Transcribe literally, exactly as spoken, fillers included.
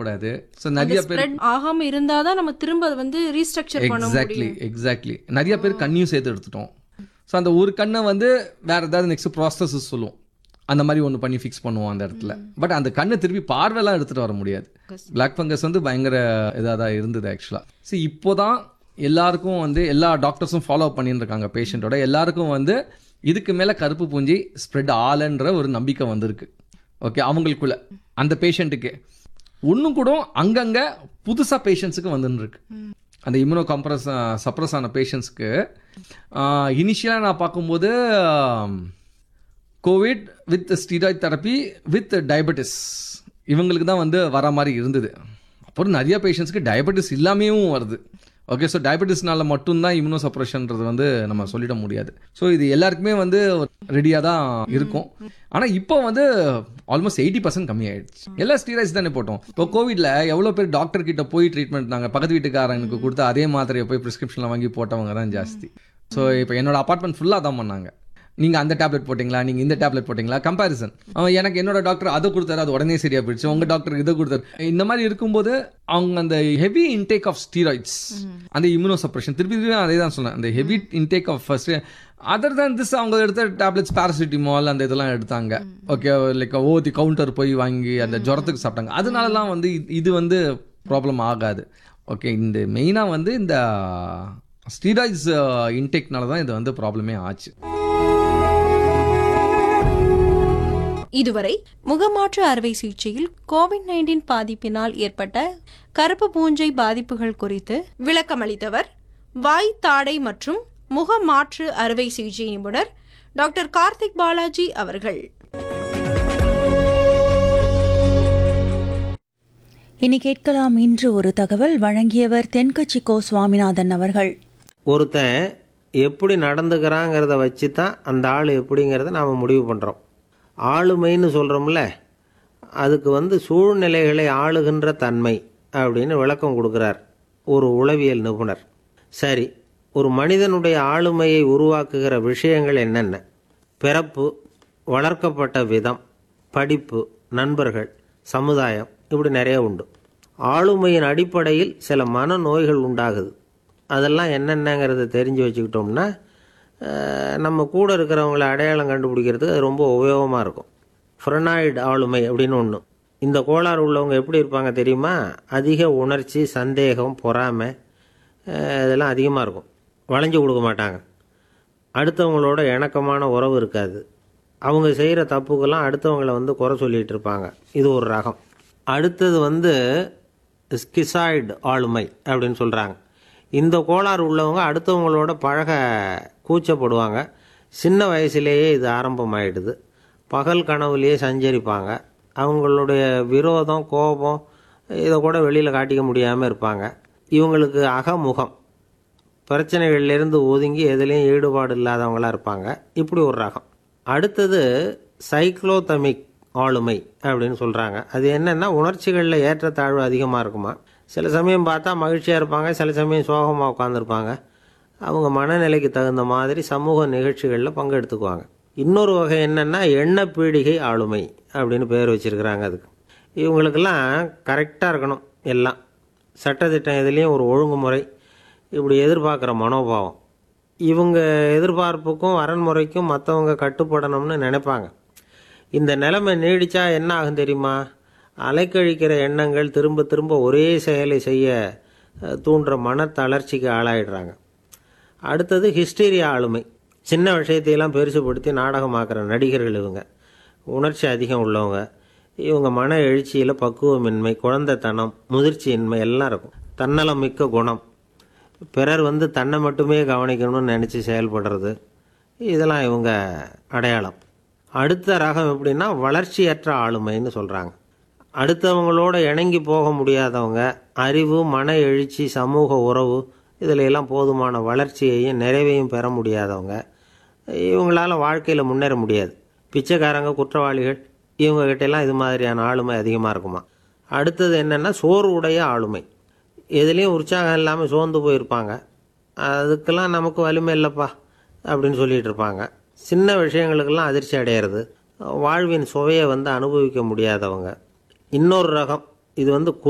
ஆகக்கூடாது. ஸோ நிறைய பேர் ஸ்ப்ரெட் ஆகாம இருந்தாதான் நம்ம திரும்ப அதை வந்து ரீஸ்ட்ரக்சர் பண்ண எக்ஸாக்ட்லி முடியும். எக்ஸாக்ட்லி நிறைய பேர் கண்ணையும் சேர்த்து எடுத்துட்டோம். ஸோ அந்த ஒரு கண்ணை வந்து வேற ஏதாவது நெக்ஸ்ட் ப்ராசஸ் சொல்லுவோம், அந்த மாதிரி ஒன்று பண்ணி ஃபிக்ஸ் பண்ணுவோம் அந்த இடத்துல. பட் அந்த கண்ணை திருப்பி பார்வையெல்லாம் எடுத்துகிட்டு வர முடியாது. பிளாக் ஃபங்கஸ் வந்து பயங்கர இதாக தான் இருந்தது ஆக்சுவலாக. ஸோ இப்போ தான் எல்லாருக்கும் வந்து எல்லா டாக்டர்ஸும் ஃபாலோ பண்ணிட்டு இருக்காங்க பேஷண்ட்டோட. எல்லாருக்கும் வந்து இதுக்கு மேலே கருப்பு பூஞ்சி ஸ்ப்ரெட் ஆகலைன்ற ஒரு நம்பிக்கை வந்திருக்கு. ஓகே, அவங்களுக்குள்ள அந்த பேஷண்ட்டுக்கு ஒன்றும் கூட அங்கங்கே புதுசாக பேஷண்ட்ஸுக்கு வந்துருக்கு. அந்த இம்யூனோ கம்ப்ரஸ் சப்ரஸ் ஆன பேஷண்ட்ஸ்க்கு இனிஷியலாக நான் பார்க்கும்போது Covid with steroid therapy with diabetes இவங்களுக்கு தான் வந்து வர மாதிரி இருந்தது. அப்புறம் நிறைய பேஷண்ட்ஸ்க்கு டயபெட்டிஸ் இல்லாமையும் வருது. ஓகே, ஸோ டயபெட்டிஸ்னால மட்டும்தான் இம்யூனோ சப்ரஷன்றது வந்து நம்ம சொல்லிட முடியாது. ஸோ இது எல்லாருக்குமே வந்து ரெடியாக தான் இருக்கும். ஆனால் இப்போ வந்து ஆல்மோஸ்ட் எயிட்டி பர்சன்ட் கம்மி ஆயிடுச்சு. எல்லா ஸ்டீராய்ட்ஸ் தானே போட்டோம். இப்போ கோவிட்ல எவ்வளோ பேர் டாக்டர் கிட்ட போய் ட்ரீட்மெண்ட் நாங்கள் பக்கத்து வீட்டுக்காரங்களுக்கு கொடுத்து அதே மாதிரியை போய் ப்ரிஸ்கிரிப்ஷனில் வாங்கி போட்டவங்க தான் ஜாஸ்தி. ஸோ இப்போ என்னோட அப்பார்ட்மெண்ட் ஃபுல்லாக தான் பண்ணாங்க. நீங்கள் அந்த டேப்லெட் போட்டிங்களா, நீங்கள் இந்த டேப்லெட் போட்டிங்களா, கம்பேரிசன். அவன் எனக்கு என்னோட டாக்டர் அதை கொடுத்தாரு, அது உடனே சரியாக போயிடுச்சு, உங்கள் டாக்டர் இதை கொடுத்தாரு. இந்த மாதிரி இருக்கும்போது அவங்க அந்த ஹெவி இன்டேக் ஆஃப் ஸ்டீராய்ட்ஸ், அந்த இம்யூனோ சப்ரஷன், திருப்பி திருப்பி அதே தான் சொன்னேன், அந்த heavy intake of first other தான் திஸ் அவங்க எடுத்த டேப்லெட்ஸ் பேராசிட்டமால் அந்த இதெல்லாம் எடுத்தாங்க. ஓகே, லைக் ஓதி கவுண்டர் போய் வாங்கி அந்த ஜுரத்துக்கு சாப்பிட்டாங்க. அதனாலலாம் வந்து இது வந்து ப்ராப்ளம் ஆகாது. ஓகே, இந்த மெயினாக வந்து இந்த ஸ்டீராய்ட்ஸ் இன்டேக்னால தான் இது வந்து ப்ராப்ளமே ஆச்சு. இதுவரை முகமாற்று அறுவை சிகிச்சையில் கோவிட் நைன்டீன் பாதிப்பினால் ஏற்பட்ட கருப்பு பூஞ்சை பாதிப்புகள் குறித்து விளக்கமளித்தவர் வாய், தாடை மற்றும் முக மாற்று அறுவை சிகிச்சை நிபுணர் டாக்டர் கார்த்திக் பாலாஜி அவர்கள். இனி கேட்கலாம் இன்று ஒரு தகவல். வழங்கியவர் தென்கட்சி கோ சுவாமிநாதன் அவர்கள். ஒருத்தன் எப்படி நடந்துக்கிறாங்கிறத வச்சு தான் அந்த ஆள் எப்படிங்கிறத நாம் முடிவு பண்ணுறோம். ஆளுமைன்னு சொல்கிறோம்ல, அதுக்கு வந்து சூழ்நிலைகளை ஆளுகின்ற தன்மை அப்படின்னு விளக்கம் கொடுக்குறார் ஒரு உளவியல் நிபுணர். சரி, ஒரு மனிதனுடைய ஆளுமையை உருவாக்குகிற விஷயங்கள் என்னென்ன? பிறப்பு, வளர்க்கப்பட்ட விதம், படிப்பு, நண்பர்கள், சமுதாயம், இப்படி நிறைய உண்டு. ஆளுமையின் அடிப்படையில் சில மன நோய்கள் உண்டாகுது. அதெல்லாம் என்னென்னங்கிறத தெரிஞ்சு வச்சுக்கிட்டோம்னா நம்ம கூட இருக்கிறவங்கள அடையாளம் கண்டுபிடிக்கிறதுக்கு அது ரொம்ப உபயோகமாக இருக்கும். ஃப்ரெனாய்டு ஆளுமை அப்படின்னு ஒன்று. இந்த கோளாறு உள்ளவங்க எப்படி இருப்பாங்க தெரியுமா? அதிக உணர்ச்சி, சந்தேகம், பொறாமை இதெல்லாம் அதிகமாக இருக்கும். வளைஞ்சு கொடுக்க மாட்டாங்க. அடுத்தவங்களோட இணக்கமான உறவு இருக்காது. அவங்க செய்கிற தப்புக்கெல்லாம் அடுத்தவங்களை வந்து குறை சொல்லிகிட்டு இருப்பாங்க. இது ஒரு ரகம். அடுத்தது வந்து ஸ்கிசாய்டு ஆளுமை அப்படின்னு சொல்கிறாங்க. இந்த கோளாறு உள்ளவங்க அடுத்தவங்களோட பழக கூச்சப்படுவாங்க. சின்ன வயசுலேயே இது ஆரம்பமாயிடுது. பகல் கனவுலேயே சஞ்சரிப்பாங்க. அவங்களுடைய விரோதம், கோபம் இதை கூட வெளியில் காட்டிக்க முடியாமல் இருப்பாங்க. இவங்களுக்கு அகமுகம், பிரச்சனைகள்லேருந்து ஒதுங்கி எதுலேயும் ஈடுபாடு இல்லாதவங்களாக இருப்பாங்க. இப்படி ஒரு ரகம். அடுத்தது சைக்ளோதமிக் ஆளுமை அப்படின்னு சொல்கிறாங்க. அது என்னென்னா, உணர்ச்சிகளில் ஏற்றத்தாழ்வு அதிகமாக இருக்குமா. சில சமயம் பார்த்தா மகிழ்ச்சியாக இருப்பாங்க, சில சமயம் சோகமாக உட்காந்துருப்பாங்க. அவங்க மனநிலைக்கு தகுந்த மாதிரி சமூக நிகழ்ச்சிகளில் பங்கெடுத்துக்குவாங்க. இன்னொரு வகை என்னென்னா எண்ணப்பீடிகை ஆளுமை அப்படின்னு பேர் வச்சுருக்கிறாங்க. அதுக்கு இவங்களுக்கெல்லாம் கரெக்டாக இருக்கணும், எல்லாம் சட்டத்திட்டம் எதுலேயும் ஒரு ஒழுங்குமுறை, இப்படி எதிர்பார்க்குற மனோபாவம். இவங்க எதிர்பார்ப்புக்கும் அரண்முறைக்கும் மற்றவங்க கட்டுப்படணும்னு நினைப்பாங்க. இந்த நிலைமை நீடித்தா என்ன ஆகும் தெரியுமா? அலைக்கழிக்கிற எண்ணங்கள் திரும்ப திரும்ப ஒரே செயலை செய்ய தூண்டுற மன தளர்ச்சிக்கு ஆளாயிடுறாங்க. அடுத்தது ஹிஸ்டீரியா ஆளுமை. சின்ன விஷயத்தையெல்லாம் பெருசுப்படுத்தி நாடகமாக்குற நடிகர்கள் இவங்க. உணர்ச்சி அதிகம் உள்ளவங்க. இவங்க மன எழுச்சியில் பக்குவமின்மை, குழந்தைத்தனம், முதிர்ச்சியின்மை எல்லாம் இருக்கும். தன்னலம் மிக்க குணம். பிறர் வந்து தன்னை மட்டுமே கவனிக்கணும்னு நினச்சி செயல்படுறது, இதெல்லாம் இவங்க அடையாளம். அடுத்த ரகம் எப்படின்னா வளர்ச்சியற்ற ஆளுமைன்னு சொல்கிறாங்க. அடுத்தவங்களோட இணங்கி போக முடியாதவங்க, அறிவு, மன எழுச்சி, சமூக உறவு இதில் எல்லாம் போதுமான வளர்ச்சியையும் நிறைவையும் பெற முடியாதவங்க. இவங்களால் வாழ்க்கையில் முன்னேற முடியாது. பிச்சைக்காரங்க, குற்றவாளிகள், இவங்ககிட்டெல்லாம் இது மாதிரியான ஆளுமை அதிகமாக இருக்குமா. அடுத்தது என்னென்னா சோர்வுடைய ஆளுமை. எதுலேயும் உற்சாகம் இல்லாமல் சோர்ந்து போயிருப்பாங்க. அதுக்கெல்லாம் நமக்கு வலிமை இல்லைப்பா அப்படின்னு சொல்லிகிட்டு இருப்பாங்க. சின்ன விஷயங்களுக்கெல்லாம் அதிர்ச்சி அடையிறது, வாழ்வின் சுவையை வந்து அனுபவிக்க முடியாதவங்க. இன்னொரு ரகம், இது வந்து